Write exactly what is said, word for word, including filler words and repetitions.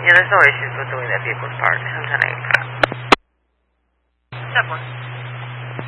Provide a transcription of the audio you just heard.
Yeah, there's no issues with the way that vehicle's parked. I'm ten eight. Step one.